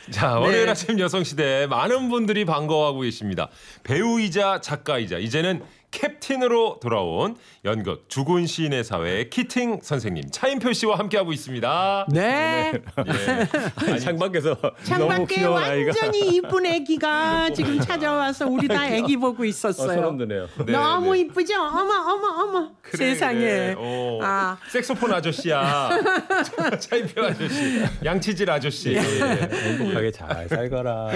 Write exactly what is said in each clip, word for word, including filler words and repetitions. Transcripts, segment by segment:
자, 월요일 아침 여성시대 많은 분들이 반가워하고 계십니다. 배우이자 작가이자 이제는 캡틴으로 돌아온 연극 죽은 시인의 사회의 키팅 선생님 차인표 씨와 함께하고 있습니다. 네. 예. 아니, 창밖에서 너무 창밖에 귀여운 아이가 완전히 이쁜 애기가 지금 찾아와서 우리 다 애기 보고 있었어요. 어, 소름 돋네요. 네, 너무 네. 이쁘죠? 어머 어머 어머. 그래, 세상에. 그래. 어, 아. 색소폰 아저씨야. 차인표 아저씨. 양치질 아저씨. 행복하게 잘 살거라.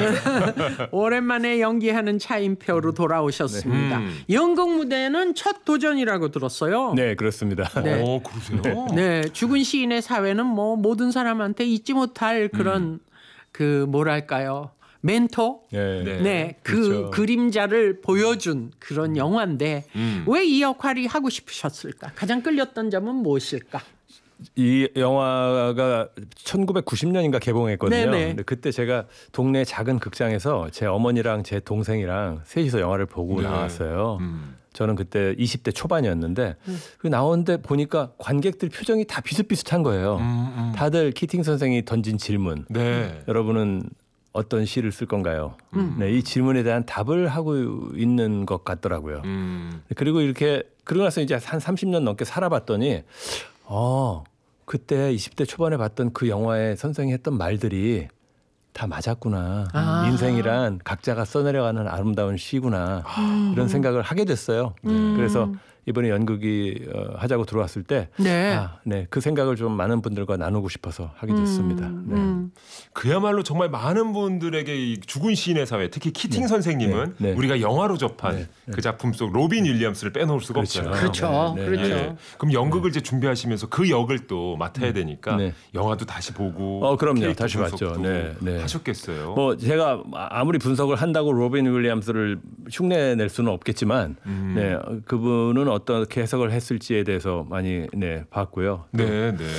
오랜만에 연기하는 차인표로 돌아오셨습니다. 음. 연극 무대는 첫 도전이라고 들었어요. 네, 그렇습니다. 네. 오, 그러세요? 네, 죽은 시인의 사회는 뭐 모든 사람한테 잊지 못할 그런 음. 그 뭐랄까요? 멘토? 네. 네. 네, 그 그렇죠. 그림자를 보여준 그런 영화인데 음. 왜 이 역할이 하고 싶으셨을까? 가장 끌렸던 점은 무엇일까? 이 영화가 천구백구십 년인가 개봉했거든요. 네네. 근데 그때 제가 동네 작은 극장에서 제 어머니랑 제 동생이랑 셋이서 영화를 보고 네. 나왔어요. 음. 저는 그때 이십 대 초반이었는데 그 나오는데 보니까 관객들 표정이 다 비슷비슷한 거예요. 음, 음. 다들 키팅 선생이 던진 질문. 네. 여러분은 어떤 시를 쓸 건가요? 네, 이 질문에 대한 답을 하고 있는 것 같더라고요. 음. 그리고 이렇게 그러고 나서 이제 한 삼십 년 넘게 살아봤더니 어, 그때 이십 대 초반에 봤던 그 영화에 선생이 했던 말들이 다 맞았구나. 아. 인생이란 각자가 써내려가는 아름다운 시구나. 이런 생각을 하게 됐어요. 그래서 이번에 연극이 어, 하자고 들어왔을 때 네. 아, 네, 그 생각을 좀 많은 분들과 나누고 싶어서 하게 됐습니다. 네. 음. 그야말로 정말 많은 분들에게 이 죽은 시인의 사회, 특히 키팅 선생님은 네, 네. 우리가 영화로 접한 네, 네. 그 작품 속 로빈 윌리엄스를 빼놓을 수가 그렇죠. 없잖아요. 그렇죠. 네, 네. 그렇죠. 예. 그럼 연극을 이제 준비하시면서 그 역을 또 맡아야 되니까 네. 영화도 다시 보고 어, 그럼요. 캐릭터 다시 봤죠. 분석도 네, 네. 하셨겠어요. 뭐 제가 아무리 분석을 한다고 로빈 윌리엄스를 흉내낼 수는 없겠지만 음. 네, 그분은 어떻게 해석을 했을지에 대해서 많이 네, 봤고요. 또, 네, 네.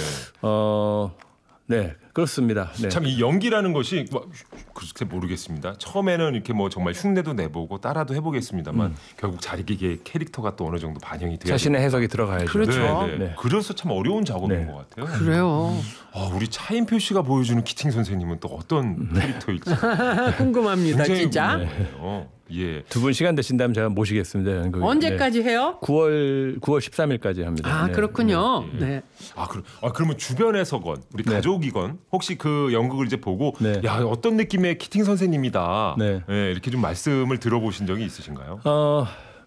어, 네, 그렇습니다. 네. 참 이 연기라는 것이 뭐, 글쎄 모르겠습니다. 처음에는 이렇게 뭐 정말 흉내도 내보고 따라도 해보겠습니다만 결국 자기의 캐릭터가 또 어느 정도 반영이 돼야 자신의 해석이 들어가야죠. 그렇죠. 네, 네. 네. 그래서 참 어려운 작업인 네. 것 같아요. 그래요. 아, 우리 차인표 씨가 보여주는 키팅 선생님은 또 어떤 캐릭터일지 궁금합니다, 굉장히 진짜. 궁금해요. 예. 두 분 시간 되신다면 제가 모시겠습니다. 연극. 언제까지 해요? 네. 구월 구월 십삼일까지 합니다. 아, 네. 그렇군요. 네. 아, 그럼 아, 그러면 주변에서건 우리 네. 가족이건 혹시 그 연극을 이제 보고 네. 야, 어떤 느낌의 키팅 선생님이다. 네. 예, 이렇게 좀 말씀을 들어보신 적이 있으신가요? 어,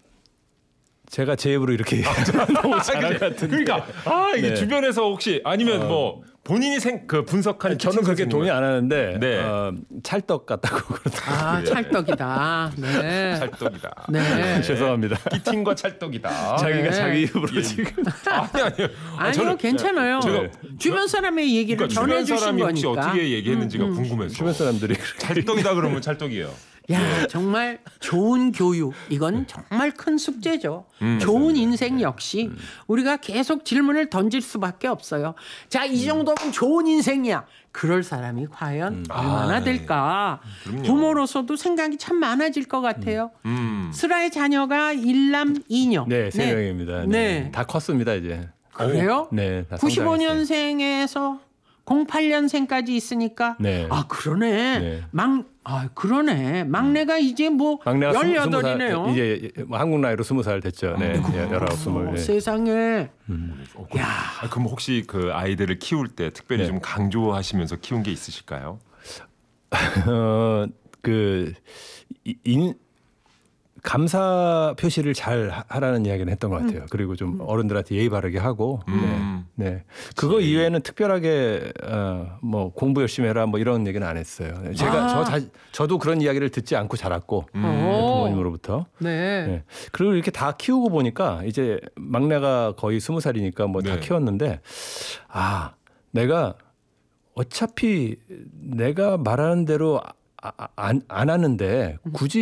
제가 제 입으로 이렇게 너무 잘한 것 같은데. 그러니까 아, 이게 네. 주변에서 혹시 아니면 뭐 본인이 생, 그 분석하는 저는 키팅 그렇게 선생님은- 동의 안 하는데 네. 어, 찰떡 같다고 그러더라고요. 아, 찰떡이다. 네. 찰떡이다. 네. 죄송합니다. 키팅과 찰떡이다. 자기가 네. 자기 입으로 예. 지금 아니 아니요. 아, 아니요, 저는 괜찮아요. 제가- 주변 사람의 얘기를 그러니까 주변 전해주신 사람이 혹시 거니까. 어떻게 얘기했는지가 궁금해서. 주변 사람들이 찰떡이다 그러면 찰떡이에요. 야, 정말 좋은 교육. 이건 정말 큰 숙제죠. 음, 좋은 인생 역시 우리가 계속 질문을 던질 수밖에 없어요. 자, 이 정도면 좋은 인생이야. 그럴 사람이 과연 얼마나 아, 네. 될까? 그럼요. 부모로서도 생각이 참 많아질 것 같아요. 음. 슬아의 자녀가 일남 이녀. 네, 세 명입니다. 네. 네. 다 컸습니다, 이제. 그래요? 네, 다 구십오 성장했어요. 년생에서 공팔 년생까지 있으니까 네. 아 그러네 네. 막 아 그러네 막내가 이제 뭐 막내가 스무- 스무 살, 열여덟이네요. 이제 뭐 한국 나이로 스무 살 됐죠. 네, 열아홉, 스물. 어, 네. 세상에 어, 그럼, 아, 그럼 혹시 그 아이들을 키울 때 특별히 네. 좀 강조하시면서 키운 게 있으실까요? 어, 그 이- 인, 감사 표시를 잘 하- 하라는 이야기는 했던 것 같아요. 그리고 좀 어른들한테 예의 바르게 하고. 음. 네. 네. 그거 이외에는 특별하게 어, 뭐 공부 열심히 해라 뭐 이런 얘기는 안 했어요. 제가 아. 저 자, 저도 그런 이야기를 듣지 않고 자랐고 음. 어. 부모님으로부터. 네. 네. 그리고 이렇게 다 키우고 보니까 이제 막내가 거의 스무 살이니까 뭐 다 네. 키웠는데 아 내가 어차피 내가 말하는 대로 아, 안, 안 하는데 굳이